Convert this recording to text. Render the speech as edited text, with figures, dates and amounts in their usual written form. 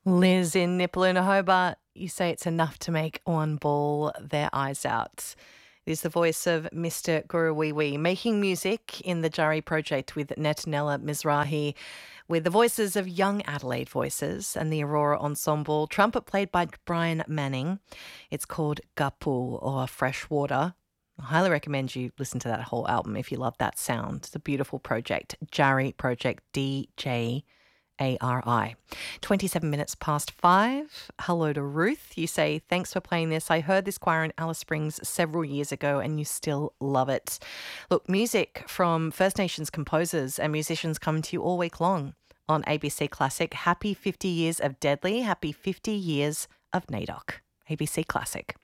Liz in Nipaluna, Hobart, you say it's enough to make one ball their eyes out. It is the voice of Mr. Guru making music in the Jari project with Netanella Mizrahi, with the voices of Young Adelaide Voices and the Aurora Ensemble, trumpet played by Brian Manning. It's called Gapu, or Fresh Water. I highly recommend you listen to that whole album if you love that sound. It's a beautiful project. Jari Project, DJ ARI. 27 minutes past 5. Hello to Ruth. You say, thanks for playing this. I heard this choir in Alice Springs several years ago and you still love it. Look, music from First Nations composers and musicians come to you all week long on ABC Classic. Happy 50 years of Deadly. Happy 50 years of NAIDOC. ABC Classic.